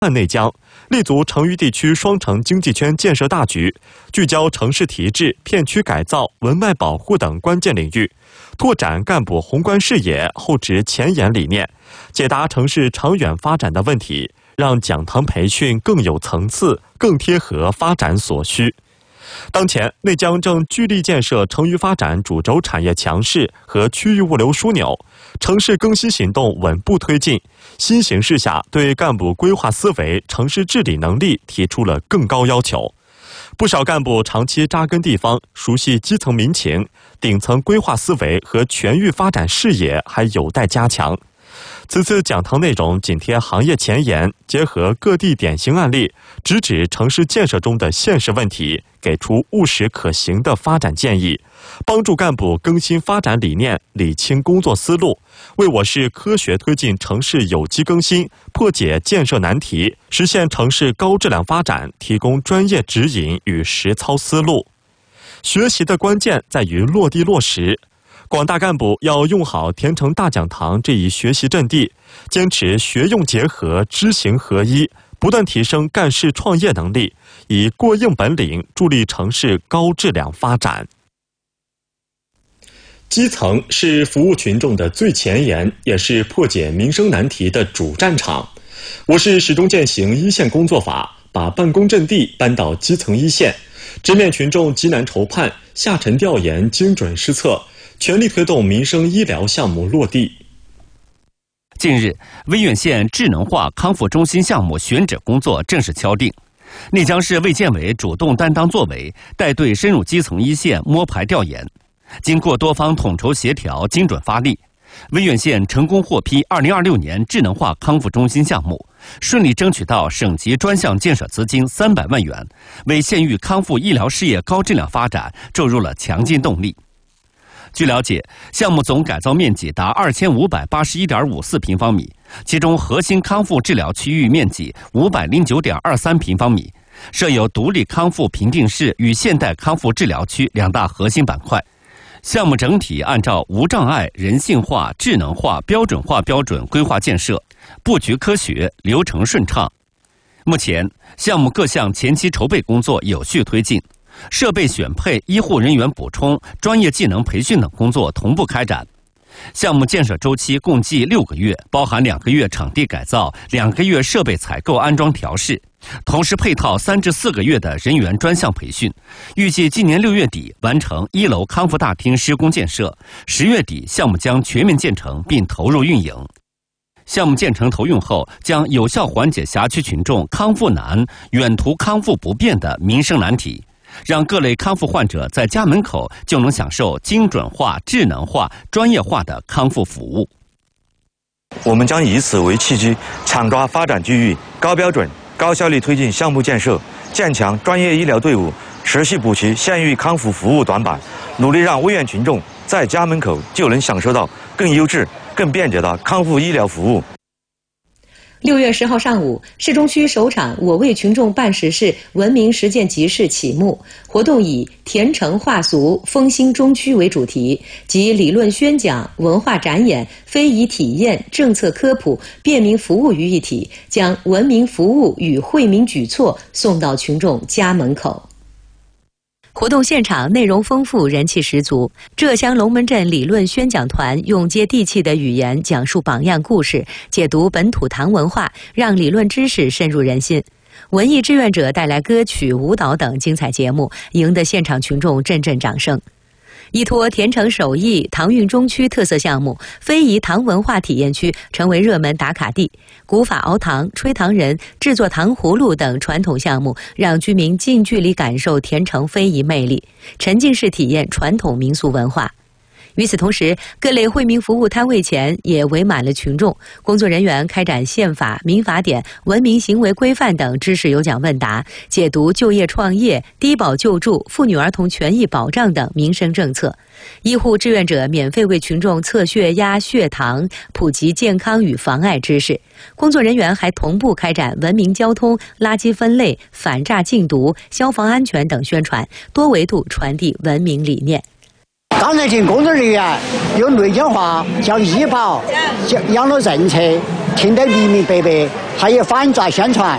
内江，立足成渝地区双城经济圈建设大局，聚焦城市提质、片区改造、文脉保护等关键领域，拓展干部宏观视野、厚植前沿理念，解答城市长远发展的问题，让讲堂培训更有层次、更贴合发展所需。当前，内江正聚力建设成渝发展主轴产业强势和区域物流枢纽，城市更新行动稳步推进。新形势下，对干部规划思维、城市治理能力提出了更高要求。不少干部长期扎根地方，熟悉基层民情，顶层规划思维和全域发展视野还有待加强。此次讲堂内容紧贴行业前沿，结合各地典型案例，直指城市建设中的现实问题，给出务实可行的发展建议，帮助干部更新发展理念，理清工作思路，为我市科学推进城市有机更新、破解建设难题、实现城市高质量发展提供专业指引与实操思路。学习的关键在于落地落实。广大干部要用好田城大讲堂这一学习阵地，坚持学用结合、知行合一，不断提升干事创业能力，以过硬本领助力城市高质量发展。基层是服务群众的最前沿，也是破解民生难题的主战场。我市始终践行一线工作法，把办公阵地搬到基层一线，直面群众急难愁盼，下沉调研，精准施策，全力推动民生医疗项目落地。 近日，威远县智能化康复中心项目选址工作正式敲定，内江市卫健委主动担当作为，带队深入基层一线摸排调研。经过多方统筹协调，精准发力，威远县成功获批2026年智能化康复中心项目，顺利争取到省级专项建设资金300万元，为县域康复医疗事业高质量发展注入了强劲动力。据了解，项目总改造面积达2581.54平方米，其中核心康复治疗区域面积509.23平方米，设有独立康复评定室与现代康复治疗区2大核心板块。项目整体按照无障碍、人性化、智能化、标准化标准规划建设，布局科学，流程顺畅。目前，项目各项前期筹备工作有序推进。设备选配、医护人员补充、专业技能培训等工作同步开展。项目建设周期共计6个月，包含2个月场地改造、2个月设备采购安装调试，同时配套3至4个月的人员专项培训。预计今年6月底完成1楼康复大厅施工建设，10月底项目将全面建成并投入运营。项目建成投用后，将有效缓解辖区群众康复难、远途康复不便的民生难题，让各类康复患者在家门口就能享受精准化、智能化、专业化的康复服务。 我们将以此为契机，抢抓发展机遇，高标准、高效率推进项目建设，建强专业医疗队伍，持续补齐县域康复服务短板，努力让威远群众在家门口就能享受到更优质、更便捷的康复医疗服务。 6月10号上午，市中区首场我为群众办实事文明实践集市启幕。活动以田城话俗、丰兴中区为主题，集理论宣讲、文化展演、非遗体验、政策科普、便民服务于一体，将文明服务与惠民举措送到群众家门口。活动现场内容丰富，人气十足。浙江龙门镇理论宣讲团用接地气的语言讲述榜样故事，解读本土唐文化，让理论知识深入人心。文艺志愿者带来歌曲、舞蹈等精彩节目，赢得现场群众阵阵掌声。依托田城首义唐韵中区特色项目，非遗糖文化体验区成为热门打卡地。古法熬糖、吹糖人、制作糖葫芦等传统项目，让居民近距离感受田城非遗魅力，沉浸式体验传统民俗文化。与此同时，各类惠民服务摊位前也围满了群众，工作人员开展宪法、民法典、文明行为规范等知识有奖问答，解读就业创业、低保救助、妇女儿童权益保障等民生政策。医护志愿者免费为群众测血压、血糖，普及健康与防癌知识。工作人员还同步开展文明交通、垃圾分类、反诈禁毒、消防安全等宣传，多维度传递文明理念。 刚才听工作人员用内江话讲医保、讲养老政策，听得明明白白，还有反诈宣传。